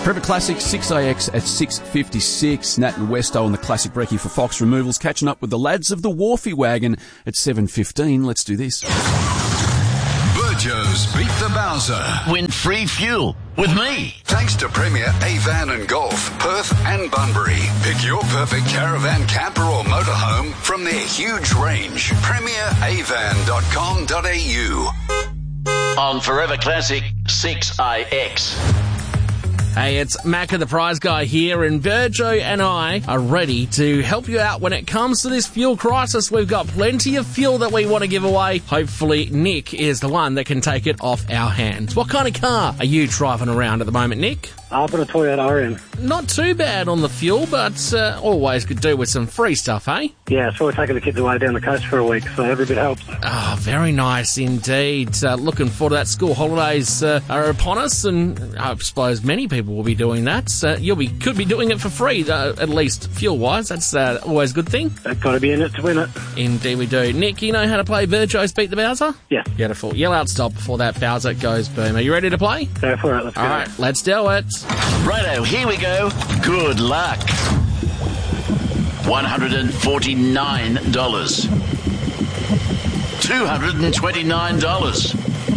Forever Classic, 6AX at 6:56. Nat and Westo on the Classic Brekkie for Fox Removals, catching up with the lads of the Wharfie Wagon at 7:15. Let's do this. Burjo's Beat the Bowser. Win free fuel with me. Thanks to Premier Avan and Golf, Perth and Bunbury. Pick your perfect caravan, camper or motorhome from their huge range. PremierAvan.com.au. On Forever Classic, 6AX. Hey, it's Macca the Prize Guy here, and Virgo and I are ready to help you out when it comes to this fuel crisis. We've got plenty of fuel that we want to give away. Hopefully, Nick is the one that can take it off our hands. What kind of car are you driving around at the moment, Nick? I've got a Toyota RM. Not too bad on the fuel, but always could do with some free stuff, eh? Yeah, so we're taking the kids away down the coast for a week, so every bit helps. Oh, very nice indeed. Looking forward to that. School holidays are upon us, and I suppose many people will be doing that. Could be doing it for free, at least fuel-wise. That's always a good thing. They've got to be in it to win it. Indeed we do. Nick, you know how to play Virgo's Beat the Bowser? Yeah. Beautiful. Yell out stop before that Bowser goes boom. Are you ready to play? Go for it, let's go. All right, let's do it. Righto, here we go. Good luck. $149. $229.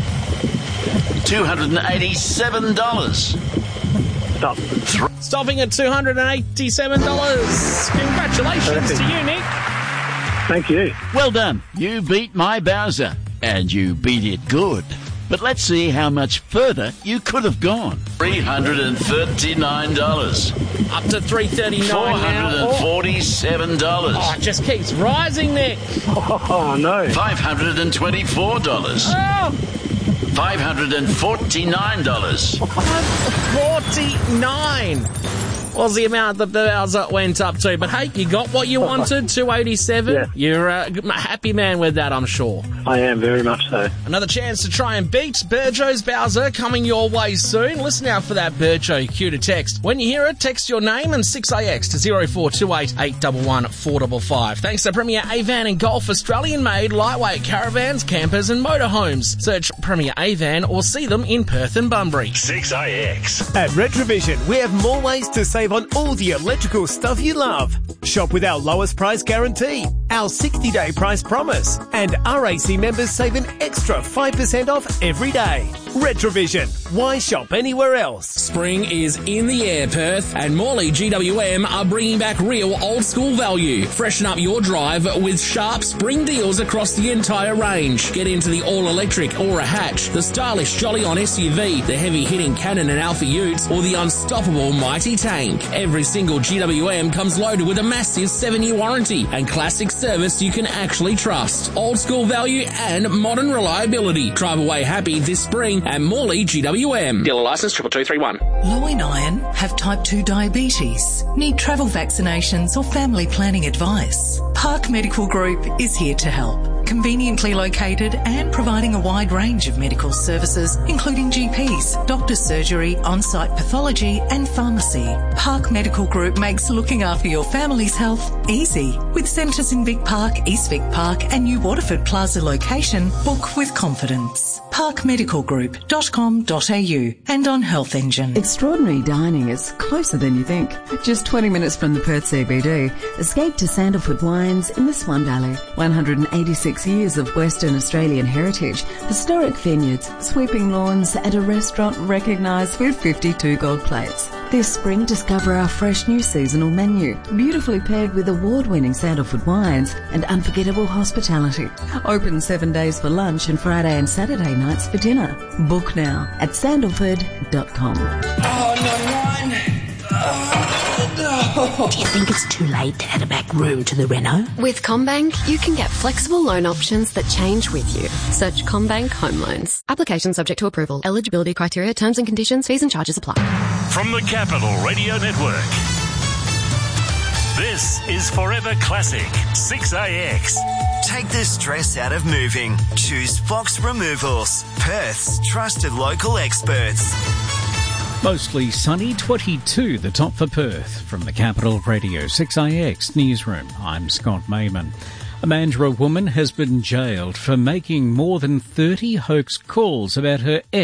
$287. Stop. Stopping at $287. Congratulations to you, Nick. Thank you. Well done. You beat my Bowser, and you beat it good. But let's see how much further you could have gone. $339. Up to $339 now. $447. Oh, it just keeps rising, Nick. Oh, no. $524. Oh, $549. 49 was the amount that the Bowser went up to. But hey, you got what you wanted, 287. Yeah. You're a happy man with that, I'm sure. I am, very much so. Another chance to try and beat Burjo's Bowser coming your way soon. Listen out for that Burjo cue to text. When you hear it, text your name and 6AX to 0428 811 455. Thanks to Premier Avan and Golf, Australian-made lightweight caravans, campers and motorhomes. Search Premier Avan or see them in Perth and Bunbury. 6AX. At Retrovision, we have more ways to save on all the electrical stuff you love. Shop with our lowest price guarantee, our 60-day price promise, and RAC members save an extra 5% off every day. Retrovision. Why shop anywhere else? Spring is in the air, Perth, and Morley GWM are bringing back real old-school value. Freshen up your drive with sharp spring deals across the entire range. Get into the all-electric Aura Hatch, the stylish Jolly-On SUV, the heavy-hitting Cannon and Alpha Utes, or the unstoppable Mighty Tank. Every single GWM comes loaded with a massive 7-year warranty and classic service you can actually trust. Old-school value and modern reliability. Drive away happy this spring at Morley GWM. Dealer licence 22231. Low in iron, have type 2 diabetes, need travel vaccinations or family planning advice. Park Medical Group is here to help. Conveniently located and providing a wide range of medical services, including GPs, doctor's surgery, on-site pathology and pharmacy. Park Medical Group makes looking after your family's health easy. With centres in Vic Park, East Vic Park and New Waterford Plaza location, book with confidence. parkmedicalgroup.com.au and on Health Engine. Extraordinary dining is closer than you think. Just 20 minutes from the Perth CBD, escape to Sandalwood Wines in the Swan Valley. 186 years of Western Australian heritage, historic vineyards, sweeping lawns and a restaurant recognised with 52 gold plates. This spring, discover our fresh new seasonal menu, beautifully paired with award-winning Sandalwood wines and unforgettable hospitality. Open 7 days for lunch and Friday and Saturday nights for dinner. Book now at sandalwood.com. Oh, not mine. Do you think it's too late to add a back room to the reno? With CommBank, you can get flexible loan options that change with you. Search CommBank Home Loans. Application subject to approval. Eligibility criteria, terms and conditions, fees and charges apply. From the Capital Radio Network, this is Forever Classic 6AX. Take the stress out of moving. Choose Fox Removals, Perth's trusted local experts. Mostly sunny, 22 the top for Perth. From the Capital Radio 6AX Newsroom, I'm Scott Mayman. A Mandurah woman has been jailed for making more than 30 hoax calls about her ex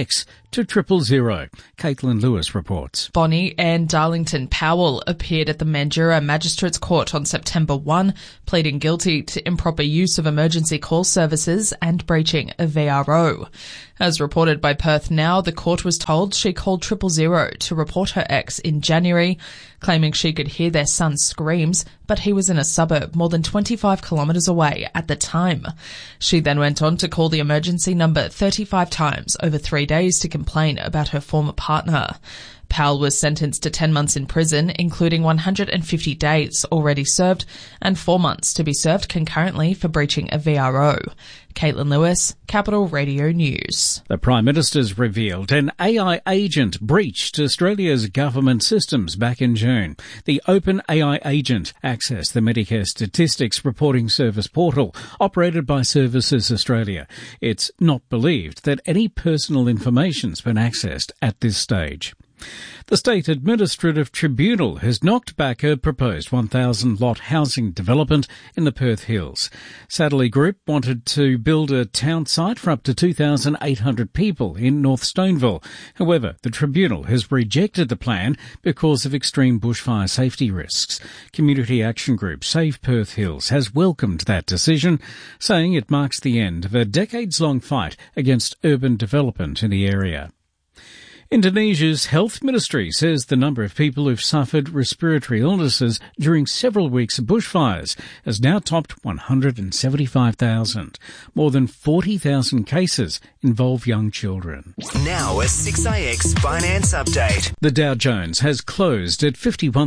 to 000. Caitlin Lewis reports. Bonnie Ann Darlington Powell appeared at the Mandurah Magistrates Court on September 1, pleading guilty to improper use of emergency call services and breaching a VRO. As reported by Perth Now, the court was told she called 000 to report her ex in January, claiming she could hear their son's screams, but he was in a suburb more than 25 kilometres away at the time. She then went on to call the emergency number 35 times over 3 days to complain about her former partner. Powell was sentenced to 10 months in prison, including 150 days already served and 4 months to be served concurrently for breaching a VRO. Caitlin Lewis, Capital Radio News. The Prime Minister's revealed an AI agent breached Australia's government systems back in June. The Open AI agent accessed the Medicare Statistics Reporting Service portal operated by Services Australia. It's not believed that any personal information's been accessed at this stage. The State Administrative Tribunal has knocked back a proposed 1,000-lot housing development in the Perth Hills. Sadlerley Group wanted to build a town site for up to 2,800 people in North Stoneville. However, the Tribunal has rejected the plan because of extreme bushfire safety risks. Community action group Save Perth Hills has welcomed that decision, saying it marks the end of a decades-long fight against urban development in the area. Indonesia's health ministry says the number of people who've suffered respiratory illnesses during several weeks of bushfires has now topped 175,000. More than 40,000 cases involve young children. Now a 6AX Finance Update. The Dow Jones has closed at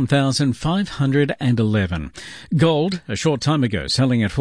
51,511. Gold, a short time ago, selling at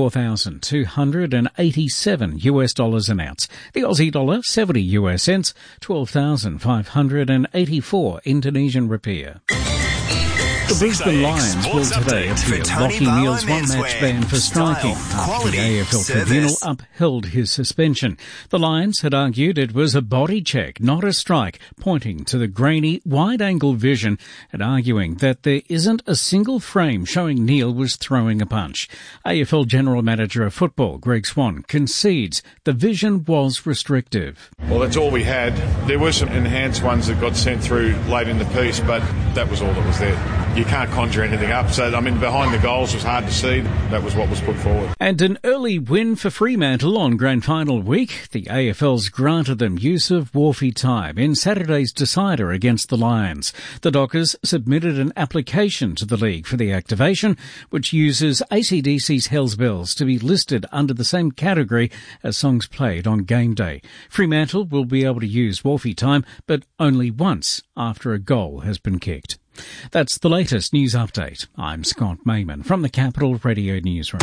$4,287 an ounce. The Aussie dollar, 70 US cents, 12,584 Indonesian rupiah. The Brisbane Lions will today appeal Lachie Neale's one-match ban for striking after the AFL Tribunal upheld his suspension. The Lions had argued it was a body check, not a strike, pointing to the grainy, wide-angle vision and arguing that there isn't a single frame showing Neale was throwing a punch. AFL General Manager of Football, Greg Swan, concedes the vision was restrictive. Well, that's all we had. There were some enhanced ones that got sent through late in the piece, but that was all that was there. You can't conjure anything up. So, behind the goals was hard to see. That was what was put forward. And an early win for Fremantle on Grand Final week. The AFL's granted them use of Wharfie time in Saturday's decider against the Lions. The Dockers submitted an application to the league for the activation, which uses AC/DC's Hells Bells to be listed under the same category as songs played on game day. Fremantle will be able to use Wharfie time, but only once after a goal has been kicked. That's the latest news update. I'm Scott Mayman from the Capital Radio Newsroom.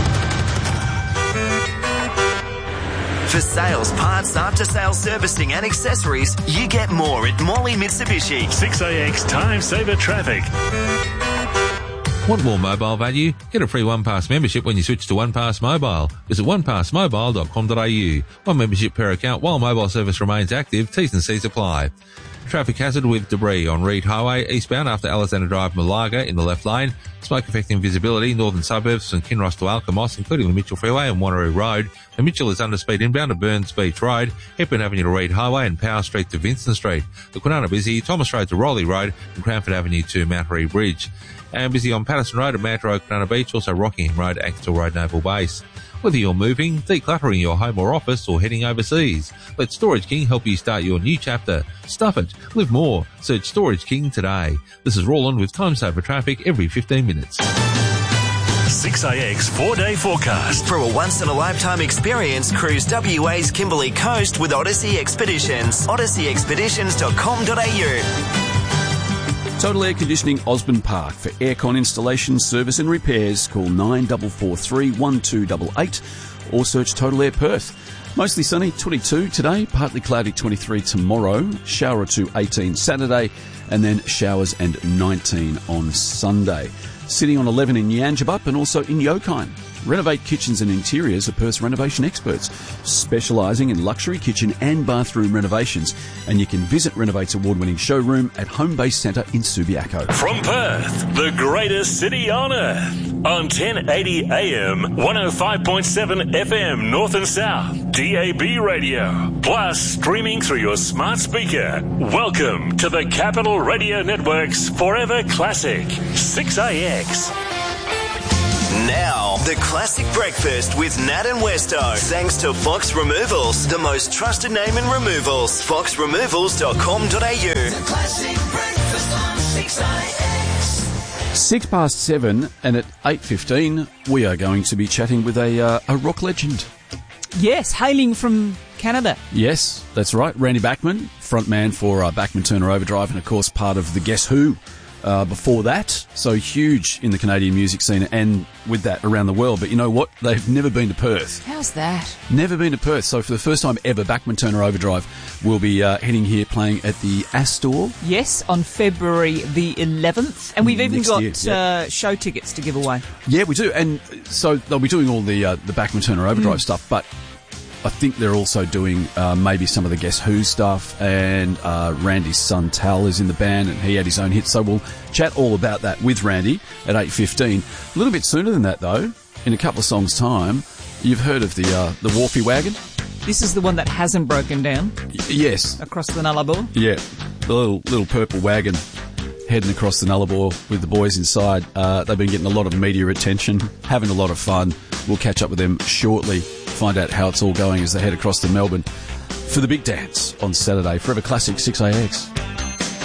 For sales, parts, after-sales servicing and accessories, you get more at Morley Mitsubishi. 6AX Time Saver Traffic. Want more mobile value? Get a free OnePass membership when you switch to OnePass Mobile. Visit onepassmobile.com.au. One membership per account while mobile service remains active. T's and C's apply. Traffic hazard with debris on Reid Highway eastbound after Alexander Drive, Malaga in the left lane. Smoke affecting visibility northern suburbs from Kinross to Alkimos, including the Mitchell Freeway and Wanneroo Road. The Mitchell is under speed inbound to Burns Beach Road, Hepburn Avenue to Reid Highway and Power Street to Vincent Street. The Kwinana busy, Thomas Road to Rowley Road and Cranford Avenue to Mount Ree Bridge. And busy on Patterson Road at Manta Road, Kwinana Beach, also Rockingham Road, Axtell Road, Naval Base. Whether you're moving, decluttering your home or office, or heading overseas, let Storage King help you start your new chapter. Stuff it. Live more. Search Storage King today. This is Roland with Time Saver Traffic every 15 minutes. 6AX 4-day forecast. For a once-in-a-lifetime experience, cruise WA's Kimberley Coast with Odyssey Expeditions. odysseyexpeditions.com.au. Total Air Conditioning Osborne Park. For aircon installation, service and repairs, call 9443 1288 or search Total Air Perth. Mostly sunny, 22 today, partly cloudy, 23 tomorrow, shower or 2, 18 Saturday, and then showers and 19 on Sunday. Sitting on 11 in Yangebup and also in Yokine. Renovate Kitchens and Interiors are Perth's renovation experts, specialising in luxury kitchen and bathroom renovations. And you can visit Renovate's award-winning showroom at Home Base Centre in Subiaco. From Perth, the greatest city on earth. On 1080 AM, 105.7 FM North and South, DAB radio, plus streaming through your smart speaker. Welcome to the Capital Radio Network's Forever Classic, 6AX. Now, the Classic Breakfast with Nat and Westo. Thanks to Fox Removals, the most trusted name in removals. foxremovals.com.au. The Classic Breakfast on 6AX. 7:06, and at 8:15, we are going to be chatting with a rock legend. Yes, hailing from Canada. Yes, that's right. Randy Bachman, frontman for Bachman Turner Overdrive, and of course part of the Guess Who before that. So huge in the Canadian music scene and with that around the world. But you know what? They've never been to Perth. How's that? Never been to Perth. So for the first time ever, Bachman Turner Overdrive will be heading here playing at the Astor. Yes, on February the 11th. And we've even got year, show tickets to give away. Yeah, we do. And so they'll be doing all the Bachman Turner Overdrive stuff, but I think they're also doing maybe some of the Guess Who stuff, and Randy's son Tal is in the band, and he had his own hits. So we'll chat all about that with Randy at 8:15. A little bit sooner than that, though, in a couple of songs' time, you've heard of the Wharfie wagon? This is the one that hasn't broken down? Yes. Across the Nullarbor? Yeah, the little purple wagon heading across the Nullarbor with the boys inside. They've been getting a lot of media attention, having a lot of fun. We'll catch up with them shortly, find out how it's all going as they head across to Melbourne for the big dance on Saturday. Forever Classic 6AX.